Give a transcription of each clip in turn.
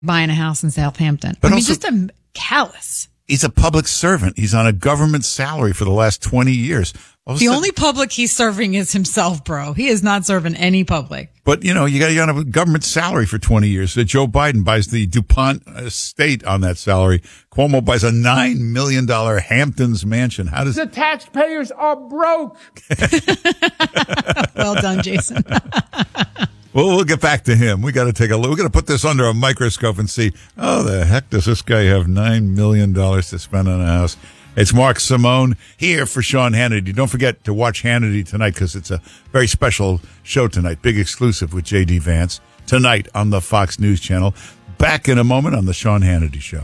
buying a house in Southampton. But just a callous. He's a public servant. He's on a government salary for the last 20 years. The only public he's serving is himself, bro. He is not serving any public. But, you got to be on a government salary for 20 years. So Joe Biden buys the DuPont estate on that salary. Cuomo buys a $9 million Hamptons mansion. How does the taxpayers are broke? Well done, Jason. Well, we'll get back to him. We got to take a look. We're going to put this under a microscope and see, the heck does this guy have $9 million to spend on a house? It's Mark Simone here for Sean Hannity. Don't forget to watch Hannity tonight because it's a very special show tonight. Big exclusive with J.D. Vance tonight on the Fox News Channel. Back in a moment on the Sean Hannity Show.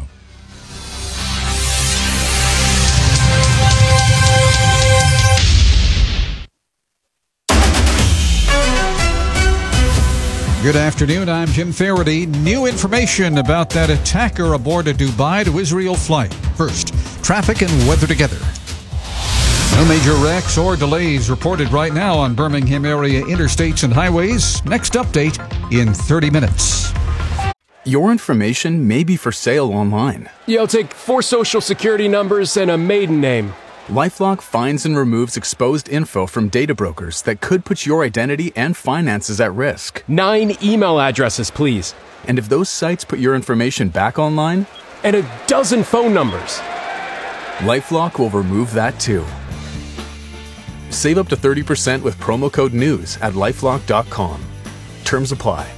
Good afternoon, I'm Jim Faraday. New information about that attacker aboard a Dubai to Israel flight. First, traffic and weather together. No major wrecks or delays reported right now on Birmingham area interstates and highways. Next update in 30 minutes. Your information may be for sale online. Yeah, I'll take 4 social security numbers and a maiden name. LifeLock finds and removes exposed info from data brokers that could put your identity and finances at risk. 9 email addresses, please. And if those sites put your information back online? And a dozen phone numbers. LifeLock will remove that too. Save up to 30% with promo code NEWS at LifeLock.com. Terms apply.